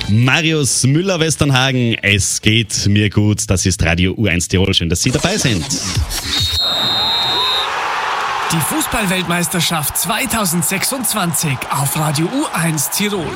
Marius Müller-Westernhagen, es geht mir gut. Das ist Radio U1 Tirol. Schön, dass Sie dabei sind. Die Fußball-Weltmeisterschaft 2026 auf Radio U1 Tirol.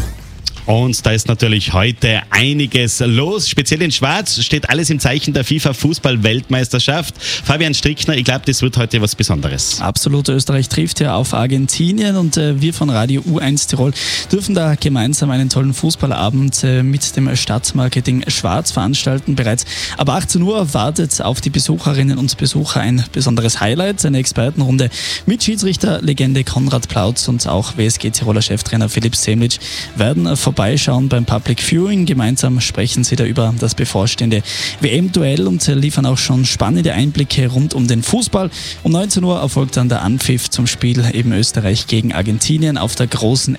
Und da ist natürlich heute einiges los. Speziell in Schwarz steht alles im Zeichen der FIFA-Fußball-Weltmeisterschaft. Fabian Strickner, ich glaube, das wird heute was Besonderes. Absolut, Österreich trifft ja auf Argentinien und wir von Radio U1 Tirol dürfen da gemeinsam einen tollen Fußballabend mit dem Stadtmarketing Schwarz veranstalten. Bereits ab 18 Uhr wartet auf die Besucherinnen und Besucher ein besonderes Highlight, eine Expertenrunde mit Schiedsrichterlegende Konrad Plautz und auch WSG-Tiroler Cheftrainer Philipp Semlitsch werden vorbeischauen beim Public Viewing. Gemeinsam sprechen sie da über das bevorstehende WM-Duell und liefern auch schon spannende Einblicke rund um den Fußball. Um 19 Uhr erfolgt dann der Anpfiff zum Spiel eben Österreich gegen Argentinien auf der großen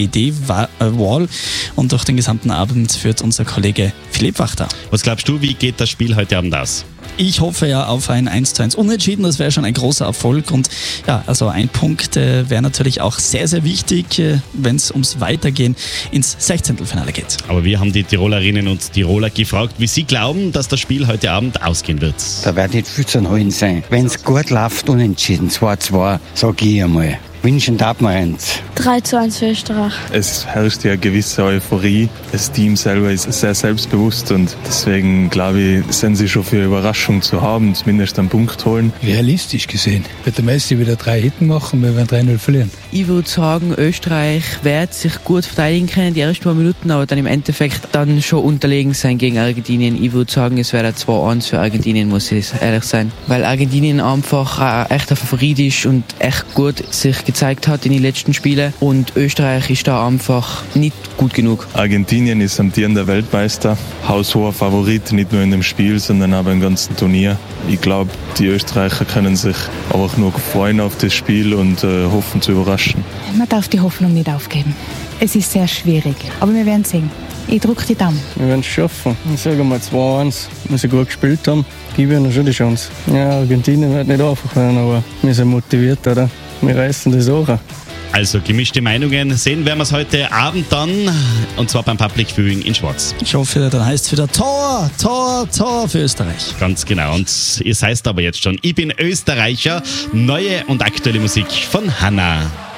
LED-Wall und durch den gesamten Abend führt unser Kollege Philipp Wachter. Was glaubst du, wie geht das Spiel heute Abend aus? Ich hoffe ja auf ein 1:1 Unentschieden, das wäre schon ein großer Erfolg und ja, also ein Punkt wäre natürlich auch sehr, sehr wichtig, wenn es ums Weitergehen ins 16. geht. Aber wir haben die Tirolerinnen und Tiroler gefragt, wie sie glauben, dass das Spiel heute Abend ausgehen wird. Da wird nicht viel zu holen sein. Wenn es gut läuft, unentschieden, 2:2, sage ich einmal. Wünschen darf man eins. 3:1 für Österreich. Es herrscht ja eine gewisse Euphorie. Das Team selber ist sehr selbstbewusst und deswegen glaube ich, sind sie schon für eine Überraschung zu haben, zumindest einen Punkt holen. Realistisch gesehen wird der Messi wieder 3 Hitten machen, wir werden 3:0 verlieren. Ich würde sagen, Österreich wird sich gut verteidigen können, die ersten 2 Minuten, aber dann im Endeffekt dann schon unterlegen sein gegen Argentinien. Ich würde sagen, es wäre 2:1 für Argentinien, muss ich ehrlich sein. Weil Argentinien einfach ein echter Favorit ist und echt gut sich gezeigt hat in den letzten Spielen und Österreich ist da einfach nicht gut genug. Argentinien ist amtierender Weltmeister, haushoher Favorit, nicht nur in dem Spiel, sondern auch im ganzen Turnier. Ich glaube, die Österreicher können sich einfach nur freuen auf das Spiel und hoffen zu überraschen. Man darf die Hoffnung nicht aufgeben. Es ist sehr schwierig, aber wir werden sehen. Ich drücke die Daumen. Wir werden es schaffen. Ich sage mal 2:1. Wenn sie gut gespielt haben, gebe ich ihnen schon die Chance. Ja, Argentinien wird nicht einfach werden, aber wir sind motiviert, oder? Wir reißen das auch. Also gemischte Meinungen. Sehen werden wir es heute Abend dann, und zwar beim Public Viewing in Schwarz. Ich hoffe, dann heißt es wieder Tor für Österreich. Ganz genau. Und ihr seid aber jetzt schon, ich bin Österreicher. Neue und aktuelle Musik von Hanna.